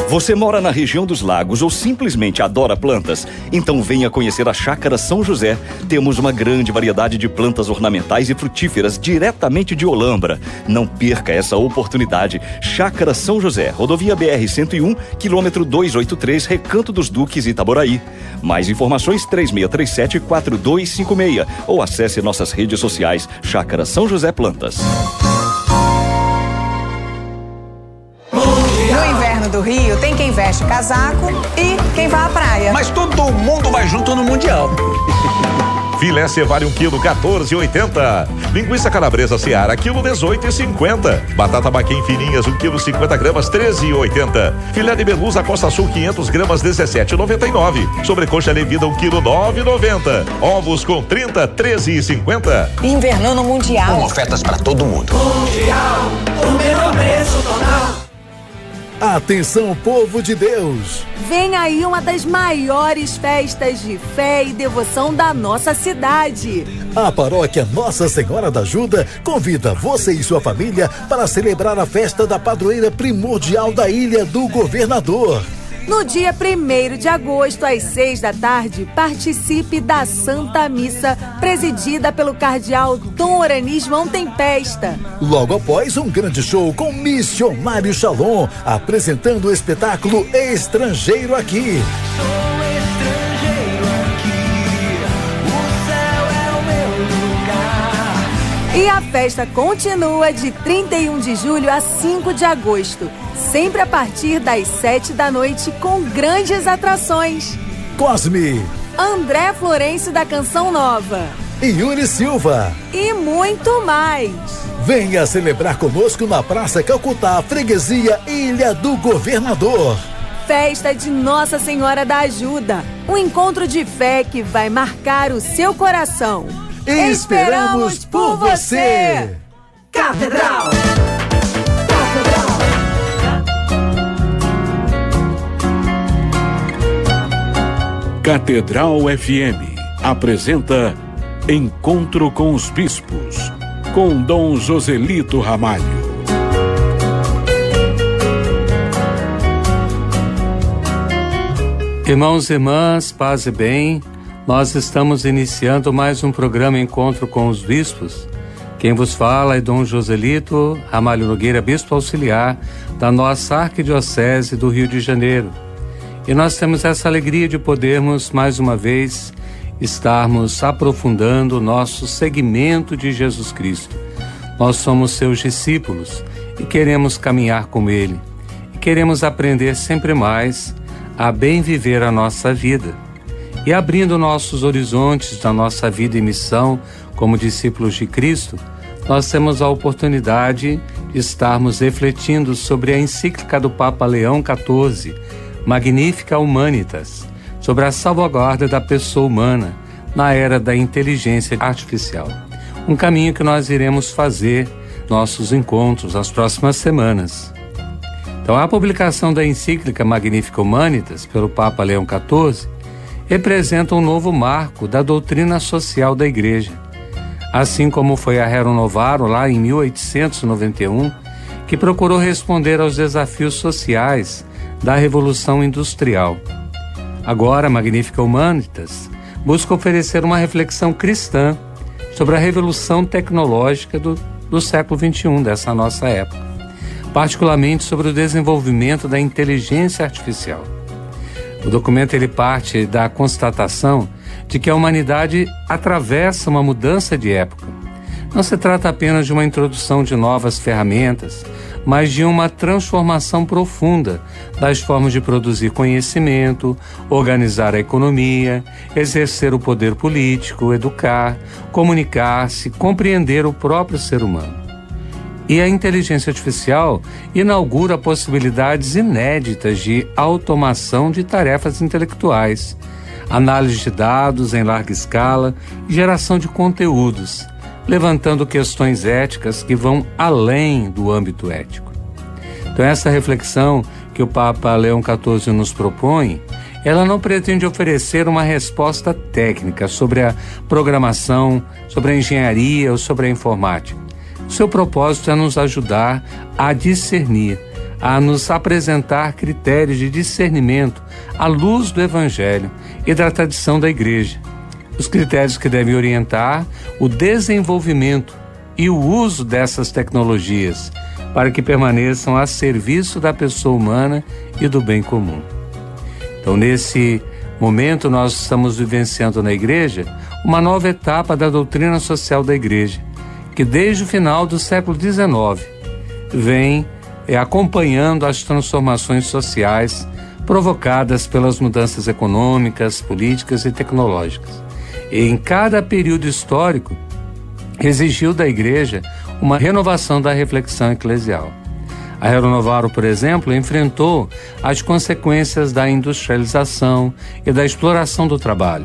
Você mora na região dos lagos ou simplesmente adora plantas? Então venha conhecer a Chácara São José. Temos uma grande variedade de plantas ornamentais e frutíferas diretamente de Olambra. Não perca essa oportunidade. Chácara São José, rodovia BR-101, quilômetro 283, Recanto dos Duques, Itaboraí. Mais informações 3637-4256 ou acesse nossas redes sociais Chácara São José Plantas. No inverno do Rio, tem quem veste casaco e quem vai à praia. Mas todo mundo vai junto no Mundial. Filé Cevalho 1 kg, 14,80. Linguiça calabresa Seara, quilo 18,50. Batata baquim fininhas, 1 kg, 50 gramas, 13,80. Filé de belusa Costa Sul, 500 gramas, 17,99. Sobrecoxa levida, 1 kg, 9,90. Ovos com 30, 13,50. Invernão no Mundial. Com ofertas para todo mundo. Mundial, o menor preço total. Atenção, povo de Deus! Vem aí uma das maiores festas de fé e devoção da nossa cidade. A paróquia Nossa Senhora da Ajuda convida você e sua família para celebrar a festa da padroeira primordial da Ilha do Governador. No dia 1º de agosto, às 6 da tarde, participe da Santa Missa, presidida pelo cardeal Dom Oranis Mão Tempesta. Logo após, um grande show com Missionário Shalom, apresentando o espetáculo Estrangeiro Aqui. E a festa continua de 31 de julho a 5 de agosto, sempre a partir das 7 da noite, com grandes atrações. Cosme, André Florencio da Canção Nova, Yuri Silva e muito mais. Venha celebrar conosco na Praça Calcutá, Freguesia Ilha do Governador. Festa de Nossa Senhora da Ajuda, um encontro de fé que vai marcar o seu coração. Esperamos por você! Catedral! Catedral FM apresenta Encontro com os Bispos, com Dom Joselito Ramalho. Irmãos e irmãs, paz e bem, nós estamos iniciando mais um programa Encontro com os Bispos. Quem vos fala é Dom Joselito Ramalho Nogueira, bispo auxiliar da nossa Arquidiocese do Rio de Janeiro. E nós temos essa alegria de podermos, mais uma vez, estarmos aprofundando o nosso seguimento de Jesus Cristo. Nós somos seus discípulos e queremos caminhar com Ele. E queremos aprender sempre mais a bem viver a nossa vida. E abrindo nossos horizontes da nossa vida e missão como discípulos de Cristo, nós temos a oportunidade de estarmos refletindo sobre a encíclica do Papa Leão XIV, Magnificat Humanitas, sobre a salvaguarda da pessoa humana na era da inteligência artificial. Um caminho que nós iremos fazer nossos encontros nas próximas semanas. Então, a publicação da encíclica Magnificat Humanitas pelo Papa Leão XIV representa um novo marco da doutrina social da Igreja, assim como foi a Rerum Novarum lá em 1891, que procurou responder aos desafios sociais da Revolução Industrial. Agora, Magnificat Humanitas busca oferecer uma reflexão cristã sobre a revolução tecnológica do século XXI, dessa nossa época, particularmente sobre o desenvolvimento da inteligência artificial. O documento ele parte da constatação de que a humanidade atravessa uma mudança de época. Não se trata apenas de uma introdução de novas ferramentas, mas de uma transformação profunda das formas de produzir conhecimento, organizar a economia, exercer o poder político, educar, comunicar-se, compreender o próprio ser humano. E a inteligência artificial inaugura possibilidades inéditas de automação de tarefas intelectuais, análise de dados em larga escala e geração de conteúdos, levantando questões éticas que vão além do âmbito ético. Então, essa reflexão que o Papa Leão XIV nos propõe, ela não pretende oferecer uma resposta técnica sobre a programação, sobre a engenharia ou sobre a informática. O seu propósito é nos ajudar a discernir, a nos apresentar critérios de discernimento à luz do Evangelho e da tradição da Igreja. Os critérios que devem orientar o desenvolvimento e o uso dessas tecnologias para que permaneçam a serviço da pessoa humana e do bem comum. Então, nesse momento, nós estamos vivenciando na Igreja uma nova etapa da doutrina social da Igreja, que desde o final do século XIX vem acompanhando as transformações sociais provocadas pelas mudanças econômicas, políticas e tecnológicas. E em cada período histórico, exigiu da Igreja uma renovação da reflexão eclesial. A Rerum Novarum, por exemplo, enfrentou as consequências da industrialização e da exploração do trabalho.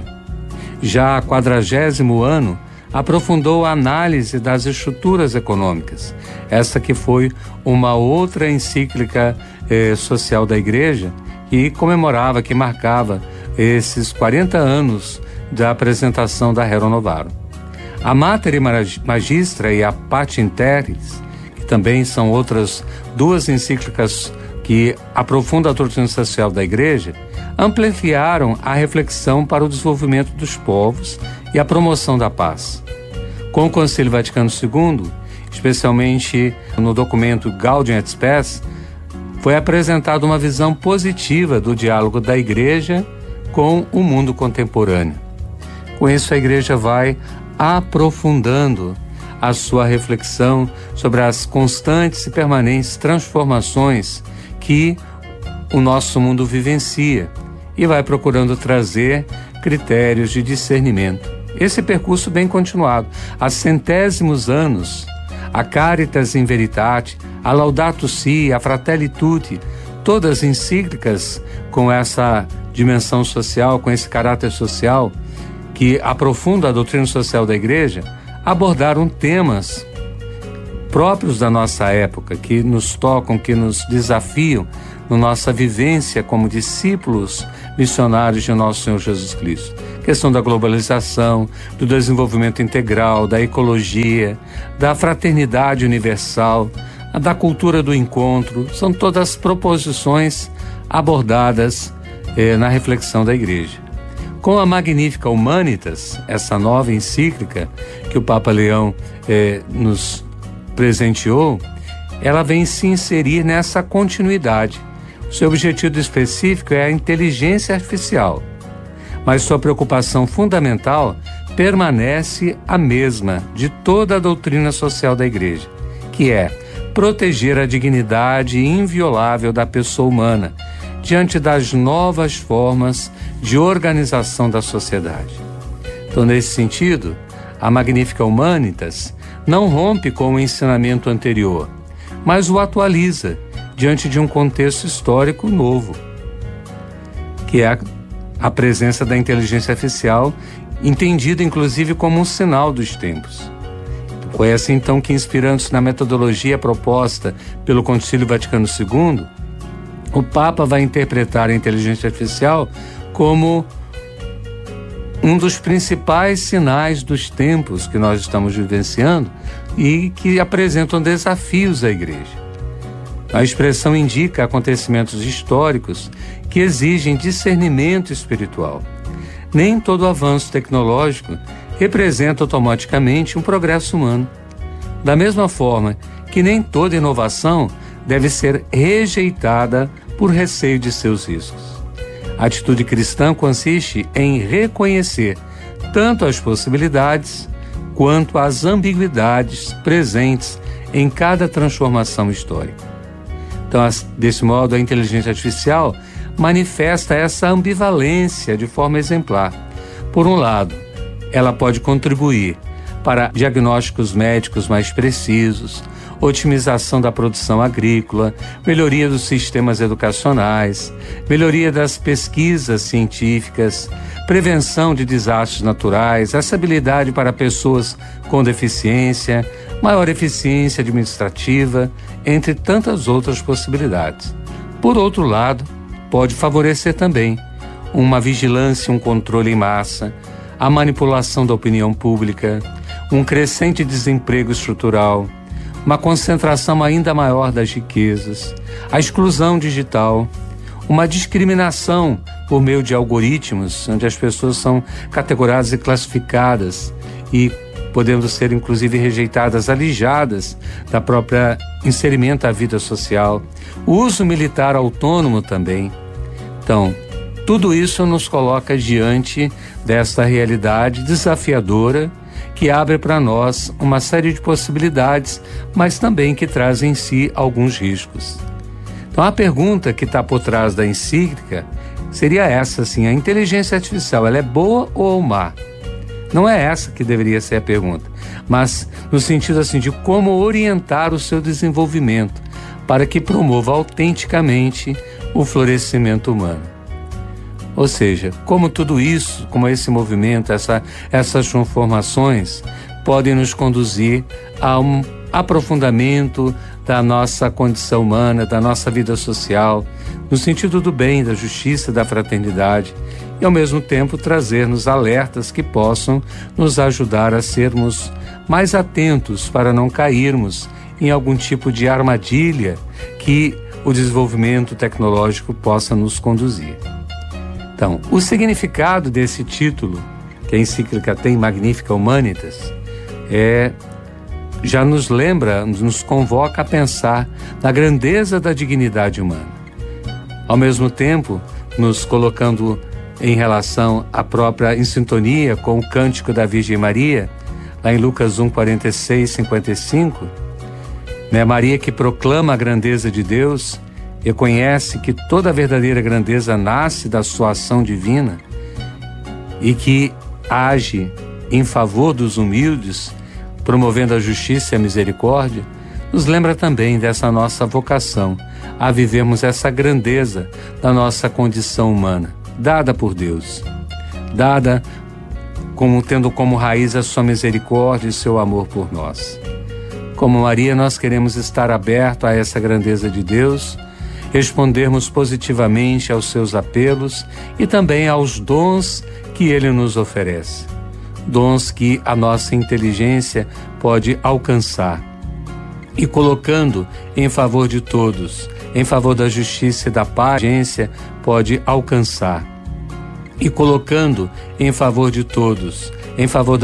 Já a 40º ano, aprofundou a análise das estruturas econômicas. Essa que foi uma outra encíclica social da Igreja que comemorava, que marcava esses 40 anos da apresentação da Rerum Novarum. A Mater Magistra e a Pacem Terris, que também são outras duas encíclicas que aprofundam a doutrina social da Igreja, ampliaram a reflexão para o desenvolvimento dos povos e a promoção da paz. Com o Concílio Vaticano II, especialmente no documento Gaudium et Spes, foi apresentada uma visão positiva do diálogo da Igreja com o mundo contemporâneo. Com isso, a Igreja vai aprofundando a sua reflexão sobre as constantes e permanentes transformações que o nosso mundo vivencia e vai procurando trazer critérios de discernimento. Esse percurso bem continuado. Há centésimos anos, a Caritas in Veritate, a Laudato Si, a Fratelli Tutti, todas encíclicas com essa dimensão social, com esse caráter social, que aprofundam a doutrina social da Igreja, abordaram temas próprios da nossa época, que nos tocam, que nos desafiam na nossa vivência como discípulos missionários de nosso Senhor Jesus Cristo. Questão da globalização, do desenvolvimento integral, da ecologia, da fraternidade universal, da cultura do encontro, são todas proposições abordadas na reflexão da Igreja. Com a Magnificat Humanitas, essa nova encíclica que o Papa Leão nos presenteou, ela vem se inserir nessa continuidade. Seu objetivo específico é a inteligência artificial, mas sua preocupação fundamental permanece a mesma de toda a doutrina social da Igreja, que é proteger a dignidade inviolável da pessoa humana diante das novas formas de organização da sociedade. Então, nesse sentido, a Magnificat Humanitas não rompe com o ensinamento anterior, mas o atualiza diante de um contexto histórico novo, que é a presença da inteligência artificial, entendida inclusive como um sinal dos tempos. Foi assim então que, inspirando-se na metodologia proposta pelo Concílio Vaticano II, o Papa vai interpretar a inteligência artificial como um dos principais sinais dos tempos que nós estamos vivenciando e que apresentam desafios à Igreja. A expressão indica acontecimentos históricos que exigem discernimento espiritual. Nem todo avanço tecnológico representa automaticamente um progresso humano. Da mesma forma que nem toda inovação deve ser rejeitada por receio de seus riscos. A atitude cristã consiste em reconhecer tanto as possibilidades quanto as ambiguidades presentes em cada transformação histórica. Então, desse modo, a inteligência artificial manifesta essa ambivalência de forma exemplar. Por um lado, ela pode contribuir para diagnósticos médicos mais precisos, otimização da produção agrícola, melhoria dos sistemas educacionais, melhoria das pesquisas científicas, prevenção de desastres naturais, acessibilidade para pessoas com deficiência, maior eficiência administrativa, entre tantas outras possibilidades. Por outro lado, pode favorecer também uma vigilância, um controle em massa, a manipulação da opinião pública, um crescente desemprego estrutural, uma concentração ainda maior das riquezas, a exclusão digital, uma discriminação por meio de algoritmos, onde as pessoas são categorizadas e classificadas e podendo ser inclusive rejeitadas, alijadas da própria inserimento à vida social, o uso militar autônomo também. Então, tudo isso nos coloca diante desta realidade desafiadora que abre para nós uma série de possibilidades, mas também que traz em si alguns riscos. Então, a pergunta que está por trás da encíclica seria essa, assim: a inteligência artificial, ela é boa ou má? Não é essa que deveria ser a pergunta, mas no sentido assim de como orientar o seu desenvolvimento para que promova autenticamente o florescimento humano. Ou seja, como tudo isso, como esse movimento, essas transformações podem nos conduzir a um aprofundamento da nossa condição humana, da nossa vida social, no sentido do bem, da justiça, da fraternidade, e ao mesmo tempo trazer-nos alertas que possam nos ajudar a sermos mais atentos para não cairmos em algum tipo de armadilha que o desenvolvimento tecnológico possa nos conduzir. Então, o significado desse título, que a encíclica tem, Magnificat Humanitas, já nos lembra, nos convoca a pensar na grandeza da dignidade humana. Ao mesmo tempo, nos colocando em relação à própria, em sintonia com o cântico da Virgem Maria, lá em Lucas 1, 46, 55, Maria que proclama a grandeza de Deus, reconhece que toda a verdadeira grandeza nasce da sua ação divina e que age em favor dos humildes, promovendo a justiça e a misericórdia, nos lembra também dessa nossa vocação a vivermos essa grandeza da nossa condição humana, dada por Deus, dada tendo como raiz a sua misericórdia e seu amor por nós. Como Maria, nós queremos estar abertos a essa grandeza de Deus, respondermos positivamente aos seus apelos e também aos dons que Ele nos oferece. Dons que a nossa inteligência pode alcançar. E colocando em favor de todos, em favor da justiça e da paz, a inteligência pode alcançar. E colocando em favor de todos, em favor da